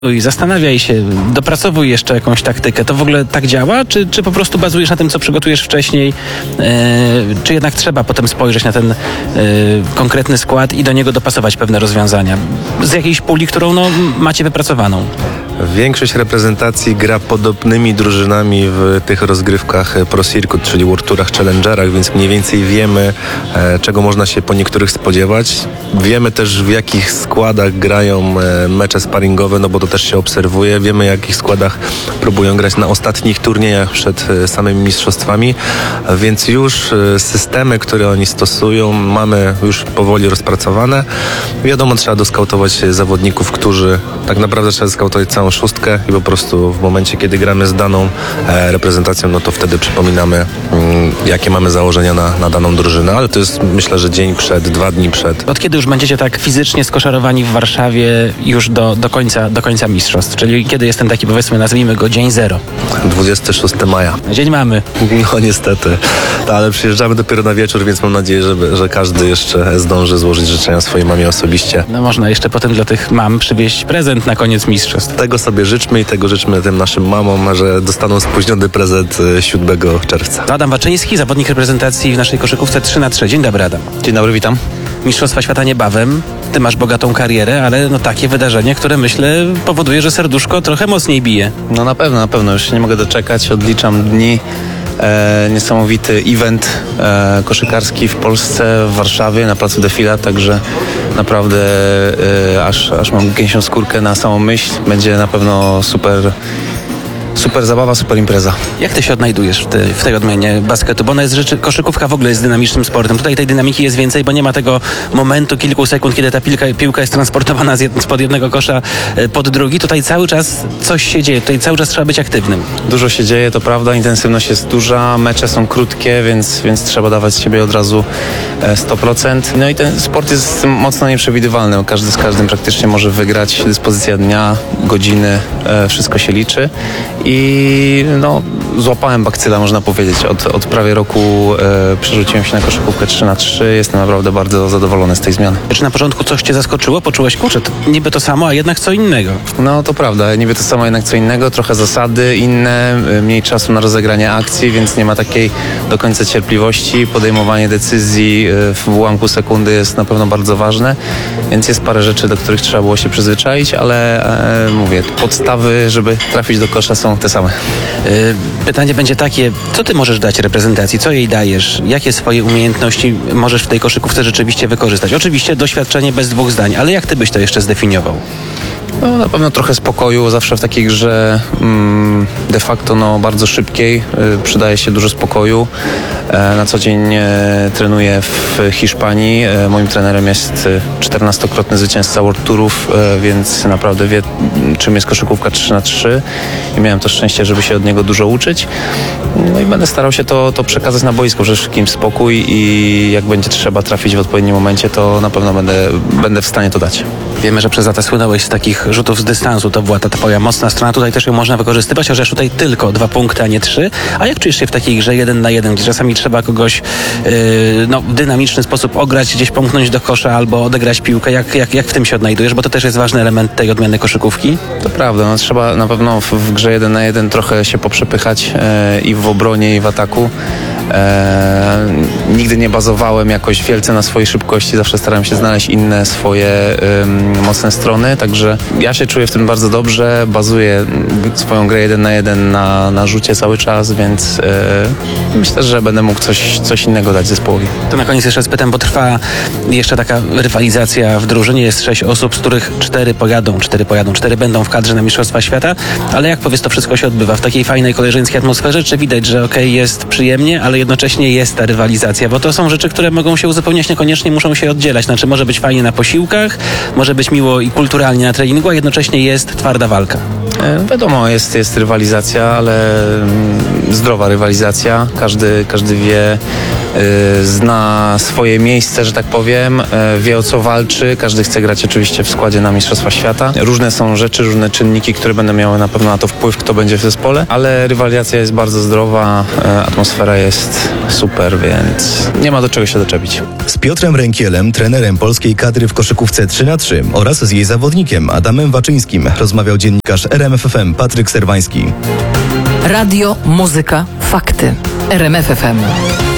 i zastanawiaj się, dopracowuj jeszcze jakąś taktykę. To w ogóle tak działa? Czy po prostu bazujesz na tym, co przygotujesz wcześniej? Czy jednak trzeba potem spojrzeć na ten konkretny skład i do niego dopasować pewne rozwiązania? Z jakiejś puli, którą macie wypracowaną? Większość reprezentacji gra podobnymi drużynami w tych rozgrywkach Pro Circuit, czyli World Tourach, Challengerach, więc mniej więcej wiemy, czego można się po niektórych spodziewać. Wiemy też, w jakich składach grają mecze sparingowe, no bo to też się obserwuje. Wiemy, w jakich składach próbują grać na ostatnich turniejach przed samymi mistrzostwami, więc już systemy, które oni stosują, mamy już powoli rozpracowane. Wiadomo, trzeba doskautować zawodników, którzy tak naprawdę trzeba skautować całą szóstkę i po prostu w momencie, kiedy gramy z daną reprezentacją, no to wtedy przypominamy, jakie mamy założenia na daną drużynę, ale to jest, myślę, że dzień przed, 2 dni przed. Od kiedy już będziecie tak fizycznie skoszarowani w Warszawie już do końca mistrzostw? Czyli kiedy jest ten taki, powiedzmy, nazwijmy go dzień zero? 26 maja. Dzień mamy. No niestety, ale przyjeżdżamy dopiero na wieczór, więc mam nadzieję, że każdy jeszcze zdąży złożyć życzenia swojej mamie osobiście. No można jeszcze potem dla tych mam przywieźć prezent na koniec mistrzostw. Tego sobie życzmy i tego życzmy tym naszym mamom, że dostaną spóźniony prezent 7 czerwca. Adam Waczyński, zawodnik reprezentacji w naszej koszykówce 3x3. Dzień dobry, Adam. Dzień dobry, witam. Mistrzostwa świata niebawem. Ty masz bogatą karierę, ale takie wydarzenie, które myślę powoduje, że serduszko trochę mocniej bije. No na pewno. Już nie mogę doczekać. Odliczam dni. Niesamowity event koszykarski w Polsce, w Warszawie, na placu Defila, także naprawdę aż mam gęsią skórkę na samą myśl. Będzie na pewno super zabawa, super impreza. Jak ty się odnajdujesz w tej odmianie basketu? Bo ona jest koszykówka w ogóle jest dynamicznym sportem. Tutaj tej dynamiki jest więcej, bo nie ma tego momentu kilku sekund, kiedy ta piłka jest transportowana spod jednego kosza pod drugi. Tutaj cały czas coś się dzieje. Tutaj cały czas trzeba być aktywnym. Dużo się dzieje, to prawda. Intensywność jest duża, mecze są krótkie, więc trzeba dawać z siebie od razu 100%. No i ten sport jest mocno nieprzewidywalny. Każdy z każdym praktycznie może wygrać. Dyspozycja dnia, godziny, wszystko się liczy. I złapałem bakcyla, można powiedzieć. Od prawie roku przerzuciłem się na koszykówkę 3x3. Jestem naprawdę bardzo zadowolony z tej zmiany. Czy na początku coś cię zaskoczyło? Poczułeś, kurczę, to niby to samo, a jednak co innego? No to prawda, niby to samo, jednak co innego. Trochę zasady inne, mniej czasu na rozegranie akcji, więc nie ma takiej do końca cierpliwości. Podejmowanie decyzji w ułamku sekundy jest na pewno bardzo ważne, więc jest parę rzeczy, do których trzeba było się przyzwyczaić, ale mówię, podstawy, żeby trafić do kosza, są te same. Pytanie będzie takie, co ty możesz dać reprezentacji? Co jej dajesz? Jakie swoje umiejętności możesz w tej koszykówce rzeczywiście wykorzystać? Oczywiście doświadczenie bez dwóch zdań, ale jak ty byś to jeszcze zdefiniował? No, na pewno trochę spokoju, zawsze w takiej grze de facto bardzo szybkiej przydaje się dużo spokoju. Na co dzień trenuję w Hiszpanii. Moim trenerem jest 14-krotny zwycięzca World Tourów, więc naprawdę wie, czym jest koszykówka 3x3 i miałem to szczęście, żeby się od niego dużo uczyć. No i będę starał się to przekazać na boisko, przede wszystkim spokój i jak będzie trzeba trafić w odpowiednim momencie, to na pewno będę w stanie to dać. Wiemy, że przez lata słynąłeś z takich rzutów z dystansu, to była ta twoja mocna strona, tutaj też ją można wykorzystywać, chociaż tutaj tylko 2 punkty, a nie 3. A jak czujesz się w takiej grze 1 na 1, gdzie czasami trzeba kogoś w dynamiczny sposób ograć, gdzieś pomknąć do kosza albo odegrać piłkę? Jak w tym się odnajdujesz? Bo to też jest ważny element tej odmiany koszykówki. To prawda, trzeba na pewno w grze 1 na 1 trochę się poprzepychać i w obronie, i w ataku. Nigdy nie bazowałem jakoś wielce na swojej szybkości, zawsze starałem się znaleźć inne swoje mocne strony, także ja się czuję w tym bardzo dobrze, bazuję swoją grę 1 na 1 na rzucie cały czas, więc myślę, że będę mógł coś innego dać zespołowi. To na koniec jeszcze spytam, bo trwa jeszcze taka rywalizacja w drużynie, jest 6 osób, z których 4 będą w kadrze na Mistrzostwa Świata, ale jak powiesz, to wszystko się odbywa w takiej fajnej, koleżeńskiej atmosferze, czy widać, że jest przyjemnie, ale jednocześnie jest ta rywalizacja, bo to są rzeczy, które mogą się uzupełniać, niekoniecznie muszą się oddzielać. Znaczy może być fajnie na posiłkach, może być miło i kulturalnie na treningu, a jednocześnie jest twarda walka. Wiadomo, jest rywalizacja, ale zdrowa rywalizacja. Każdy wie, zna swoje miejsce, że tak powiem, wie o co walczy. Każdy chce grać oczywiście w składzie na Mistrzostwa Świata. Różne są rzeczy, różne czynniki, które będą miały na pewno na to wpływ, kto będzie w zespole, ale rywalizacja jest bardzo zdrowa, atmosfera jest super, więc nie ma do czego się doczepić. Z Piotrem Rękielem, trenerem polskiej kadry w koszykówce 3x3 oraz z jej zawodnikiem Adamem Waczyńskim rozmawiał dziennikarz RMF FM Patryk Serwański. Radio, muzyka, fakty. RMF FM.